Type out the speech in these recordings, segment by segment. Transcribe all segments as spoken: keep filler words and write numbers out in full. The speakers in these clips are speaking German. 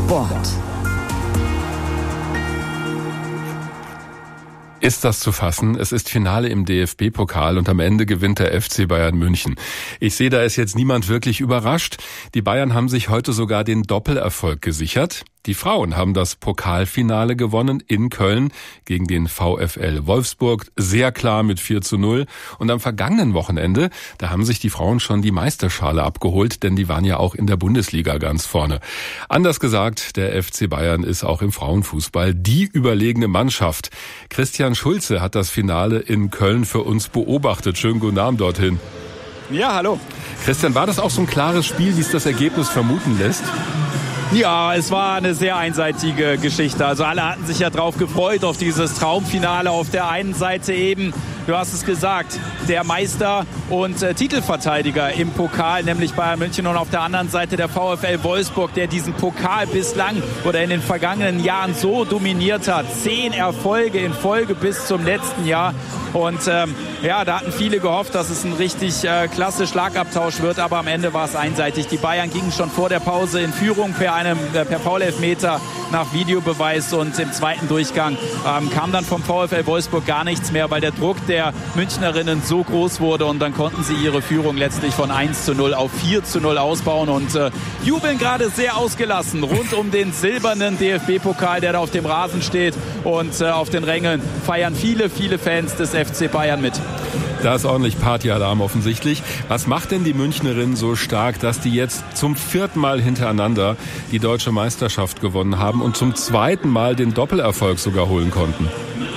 Sport. Ist das zu fassen? Es ist Finale im D F B-Pokal und am Ende gewinnt der F C Bayern München. Ich sehe, da ist jetzt niemand wirklich überrascht. Die Bayern haben sich heute sogar den Doppelerfolg gesichert. Die Frauen haben das Pokalfinale gewonnen in Köln gegen den VfL Wolfsburg, sehr klar mit vier zu null. Und am vergangenen Wochenende, da haben sich die Frauen schon die Meisterschale abgeholt, denn die waren ja auch in der Bundesliga ganz vorne. Anders gesagt, der F C Bayern ist auch im Frauenfußball die überlegene Mannschaft. Christian Schulze hat das Finale in Köln für uns beobachtet. Schönen guten Abend dorthin. Ja, hallo. Christian, war das auch so ein klares Spiel, wie es das Ergebnis vermuten lässt? Ja, es war eine sehr einseitige Geschichte. Also alle hatten sich ja drauf gefreut, auf dieses Traumfinale. Auf der einen Seite eben, du hast es gesagt, der Meister und äh, Titelverteidiger im Pokal, nämlich Bayern München. Und auf der anderen Seite der VfL Wolfsburg, der diesen Pokal bislang oder in den vergangenen Jahren so dominiert hat. Zehn Erfolge in Folge bis zum letzten Jahr. Und ähm, ja, da hatten viele gehofft, dass es ein richtig äh, klasse Schlagabtausch wird. Aber am Ende war es einseitig. Die Bayern gingen schon vor der Pause in Führung per einem äh, per Foul-Elfmeter nach Videobeweis. Und im zweiten Durchgang ähm, kam dann vom VfL Wolfsburg gar nichts mehr, weil der Druck der Münchnerinnen so groß wurde. Und dann konnten sie ihre Führung letztlich von eins zu null auf vier zu null ausbauen und äh, jubeln gerade sehr ausgelassen rund um den silbernen D F B-Pokal, der da auf dem Rasen steht. Und äh, auf den Rängen feiern viele, viele Fans des F C Bayern mit. Da ist ordentlich Partyalarm offensichtlich. Was macht denn die Münchnerinnen so stark, dass die jetzt zum vierten Mal hintereinander die deutsche Meisterschaft gewonnen haben und zum zweiten Mal den Doppelerfolg sogar holen konnten?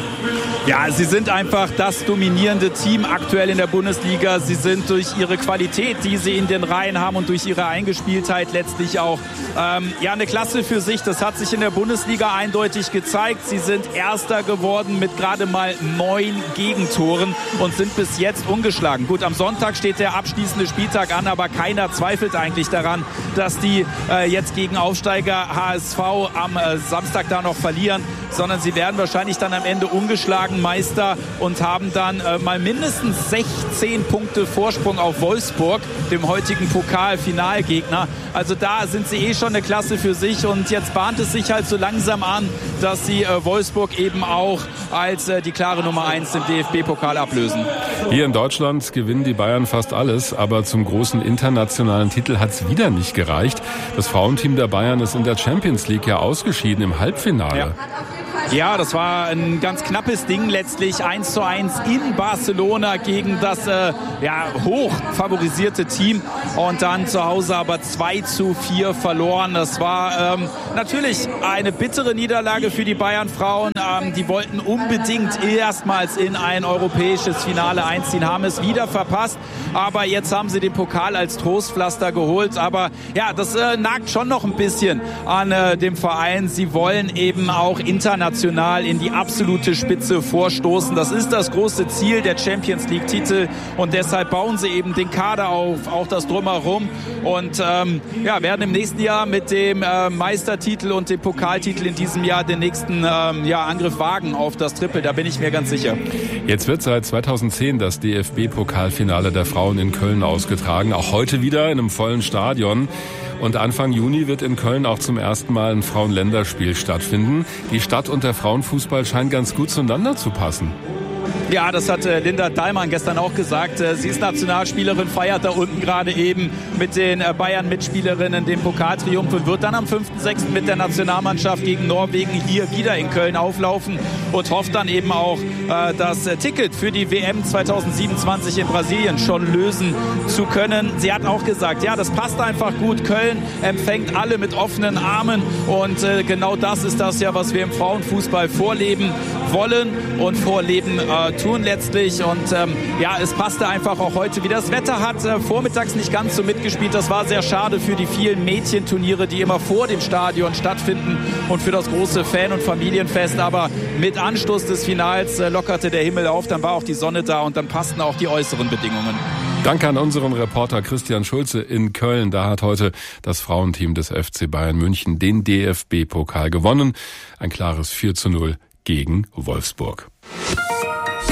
Ja, sie sind einfach das dominierende Team aktuell in der Bundesliga. Sie sind durch ihre Qualität, die sie in den Reihen haben und durch ihre Eingespieltheit letztlich auch ähm, ja, eine Klasse für sich. Das hat sich in der Bundesliga eindeutig gezeigt. Sie sind Erster geworden mit gerade mal neun Gegentoren und sind bis jetzt ungeschlagen. Gut, am Sonntag steht der abschließende Spieltag an, aber keiner zweifelt eigentlich daran, dass die äh, jetzt gegen Aufsteiger H S V am äh, Samstag da noch verlieren, sondern sie werden wahrscheinlich dann am Ende ungeschlagen Meister und haben dann äh, mal mindestens sechzehn Punkte Vorsprung auf Wolfsburg, dem heutigen Pokalfinalgegner. Also da sind sie eh schon eine Klasse für sich und jetzt bahnt es sich halt so langsam an, dass sie äh, Wolfsburg eben auch als äh, die klare Nummer eins im D F B-Pokal ablösen. Hier in Deutschland gewinnen die Bayern fast alles, aber zum großen internationalen Titel hat es wieder nicht gereicht. Das Frauenteam der Bayern ist in der Champions League ja ausgeschieden im Halbfinale. Ja. Ja, das war ein ganz knappes Ding letztlich. eins zu eins in Barcelona gegen das äh, ja, hoch favorisierte Team. Und dann zu Hause aber zwei zu vier verloren. Das war ähm, natürlich eine bittere Niederlage für die Bayern-Frauen. Ähm, die wollten unbedingt erstmals in ein europäisches Finale einziehen, haben es wieder verpasst. Aber jetzt haben sie den Pokal als Trostpflaster geholt. Aber ja, das äh, nagt schon noch ein bisschen an äh, dem Verein. Sie wollen eben auch international in die absolute Spitze vorstoßen. Das ist das große Ziel der Champions League-Titel und deshalb bauen sie eben den Kader auf, auch das Drumherum und ähm, ja, werden im nächsten Jahr mit dem äh, Meistertitel und dem Pokaltitel in diesem Jahr den nächsten ähm, ja, Angriff wagen auf das Triple, da bin ich mir ganz sicher. Jetzt wird seit zweitausendzehn das D F B-Pokalfinale der Frauen in Köln ausgetragen, auch heute wieder in einem vollen Stadion. Und Anfang Juni wird in Köln auch zum ersten Mal ein Frauenländerspiel stattfinden. Die Stadt und der Frauenfußball scheinen ganz gut zueinander zu passen. Ja, das hat äh, Linda Dahlmann gestern auch gesagt. Äh, sie ist Nationalspielerin, feiert da unten gerade eben mit den äh, Bayern-Mitspielerinnen den Pokaltriumph und wird dann am fünften sechsten mit der Nationalmannschaft gegen Norwegen hier wieder in Köln auflaufen und hofft dann eben auch, äh, das äh, Ticket für die W M zweitausendsiebenundzwanzig in Brasilien schon lösen zu können. Sie hat auch gesagt, ja, das passt einfach gut. Köln empfängt alle mit offenen Armen und äh, genau das ist das ja, was wir im Frauenfußball vorleben wollen und vorleben äh, tun letztlich und ähm, ja, es passte einfach auch heute wieder. Das Wetter hat äh, vormittags nicht ganz so mitgespielt. Das war sehr schade für die vielen Mädchenturniere, die immer vor dem Stadion stattfinden und für das große Fan- und Familienfest. Aber mit Anstoß des Finals äh, lockerte der Himmel auf, dann war auch die Sonne da und dann passten auch die äußeren Bedingungen. Danke an unseren Reporter Christian Schulze in Köln. Da hat heute das Frauenteam des F C Bayern München den D F B-Pokal gewonnen. Ein klares vier zu null gegen Wolfsburg.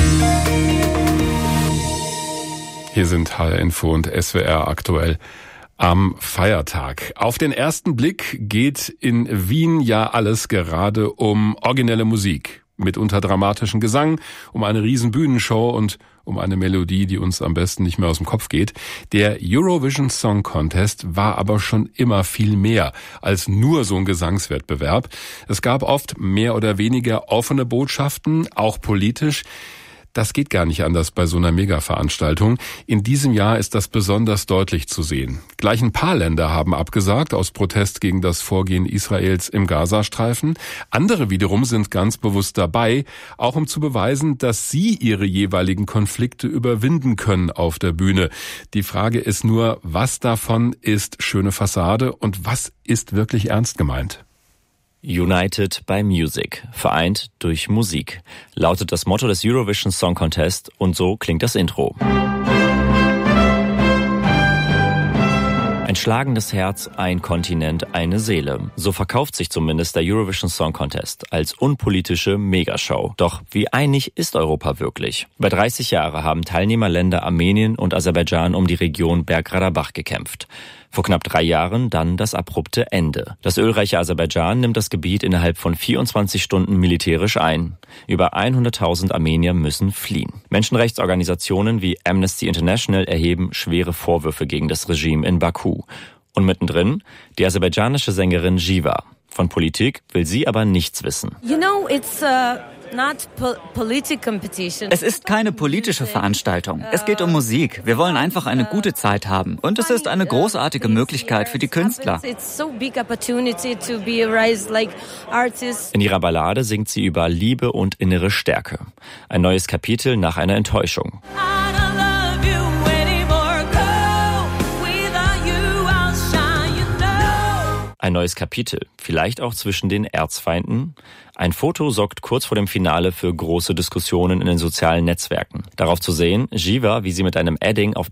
Hier sind H R Info und S W R aktuell Am Feiertag. Auf den ersten Blick geht in Wien ja alles gerade um originelle Musik. Mitunter dramatischen Gesang, um eine riesen Bühnenshow und um eine Melodie, die uns am besten nicht mehr aus dem Kopf geht. Der Eurovision Song Contest war aber schon immer viel mehr als nur so ein Gesangswettbewerb. Es gab oft mehr oder weniger offene Botschaften, auch politisch. Das geht gar nicht anders bei so einer Mega-Veranstaltung. In diesem Jahr ist das besonders deutlich zu sehen. Gleich ein paar Länder haben abgesagt aus Protest gegen das Vorgehen Israels im Gazastreifen. Andere wiederum sind ganz bewusst dabei, auch um zu beweisen, dass sie ihre jeweiligen Konflikte überwinden können auf der Bühne. Die Frage ist nur, was davon ist schöne Fassade und was ist wirklich ernst gemeint? United by Music, vereint durch Musik, lautet das Motto des Eurovision Song Contest und so klingt das Intro. Ein schlagendes Herz, ein Kontinent, eine Seele. So verkauft sich zumindest der Eurovision Song Contest als unpolitische Megashow. Doch wie einig ist Europa wirklich? Über dreißig Jahre haben Teilnehmerländer Armenien und Aserbaidschan um die Region Bergkarabach gekämpft. Vor knapp drei Jahren dann das abrupte Ende. Das ölreiche Aserbaidschan nimmt das Gebiet innerhalb von vierundzwanzig Stunden militärisch ein. Über hunderttausend Armenier müssen fliehen. Menschenrechtsorganisationen wie Amnesty International erheben schwere Vorwürfe gegen das Regime in Baku. Und mittendrin die aserbaidschanische Sängerin Jiva. Von Politik will sie aber nichts wissen. You know, it's uh Not po- politic competition. Es ist keine politische Veranstaltung. Es geht um Musik. Wir wollen einfach eine gute Zeit haben. Und es ist eine großartige Möglichkeit für die Künstler. In ihrer Ballade singt sie über Liebe und innere Stärke. Ein neues Kapitel nach einer Enttäuschung. Ein neues Kapitel, vielleicht auch zwischen den Erzfeinden. Ein Foto sorgt kurz vor dem Finale für große Diskussionen in den sozialen Netzwerken. Darauf zu sehen, Jiva, wie sie mit einem Edding auf